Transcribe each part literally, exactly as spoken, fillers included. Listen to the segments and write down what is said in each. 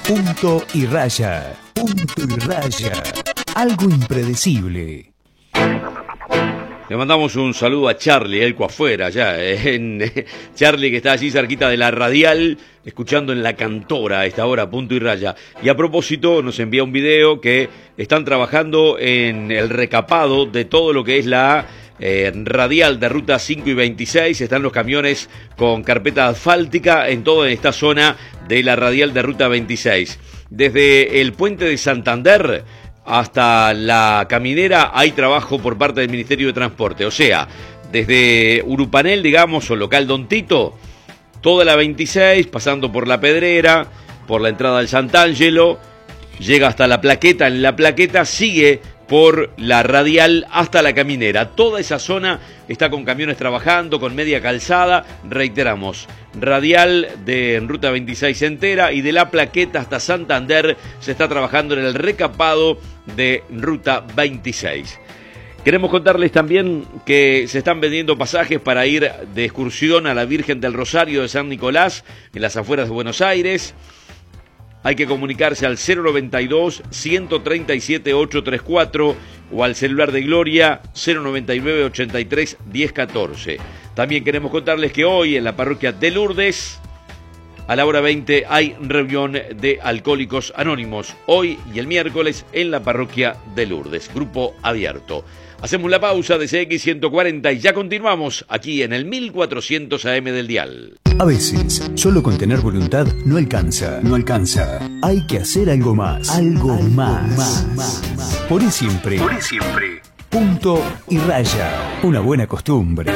Punto y raya. Punto y raya. Algo impredecible. Le mandamos un saludo a Charlie, el afuera, allá, en Charlie, que está allí cerquita de la Radial, escuchando en La Cantora a esta hora, punto y raya. Y a propósito, nos envía un video que están trabajando en el recapado de todo lo que es la eh, Radial de Ruta cinco y veintiséis. Están los camiones con carpeta asfáltica en toda esta zona de la Radial de Ruta veintiséis. Desde el puente de Santander hasta la Caminera hay trabajo por parte del Ministerio de Transporte. O sea, desde Urupanel, digamos, o local Don Tito, toda la veintiséis, pasando por la Pedrera, por la entrada al Sant'Angelo, llega hasta la Plaqueta. En la Plaqueta sigue por la Radial hasta la Caminera. Toda esa zona está con camiones trabajando, con media calzada. Reiteramos, Radial de Ruta veintiséis entera, y de la Plaqueta hasta Santander se está trabajando en el recapado de Ruta veintiséis. Queremos contarles también que se están vendiendo pasajes para ir de excursión a la Virgen del Rosario de San Nicolás en las afueras de Buenos Aires. Hay que comunicarse al cero noventa y dos, ciento treinta y siete, ochocientos treinta y cuatro o al celular de Gloria cero noventa y nueve, ochenta y tres, diez catorce. También queremos contarles que hoy en la parroquia de Lourdes, a la hora veinte, hay reunión de Alcohólicos Anónimos. Hoy y el miércoles en la parroquia de Lourdes. Grupo abierto. Hacemos la pausa de C X ciento cuarenta y ya continuamos aquí en el mil cuatrocientos A M del dial. A veces, solo con tener voluntad no alcanza. No alcanza. Hay que hacer algo más. Algo, algo más. más, más, más. Por eso siempre. Por eso siempre. Punto y raya. Una buena costumbre.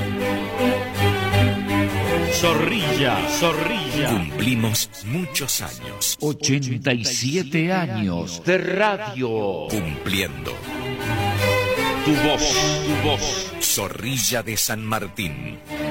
Zorrilla, Zorrilla. Cumplimos muchos años. ochenta y siete años de radio. Cumpliendo. Tu voz, tu voz. Zorrilla de San Martín.